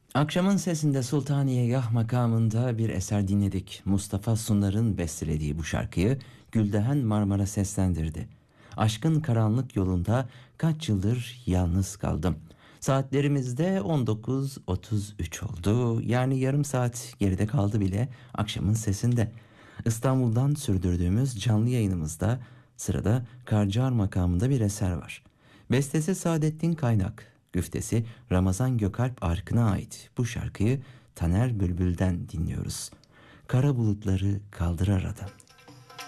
Akşamın Sesinde Sultaniyegah makamında bir eser dinledik. Mustafa Sunar'ın bestelediği bu şarkıyı Gülden Marmara seslendirdi. Aşkın karanlık yolunda kaç yıldır yalnız kaldım. Saatlerimizde 19.33 oldu. Yani yarım saat geride kaldı bile akşamın sesinde. İstanbul'dan sürdürdüğümüz canlı yayınımızda sırada Karcar makamında bir eser var. Bestesi Saadettin Kaynak, güftesi Ramazan Gökalp Arkın'a ait bu şarkıyı Taner Bülbül'den dinliyoruz. Kara bulutları kaldır aradan.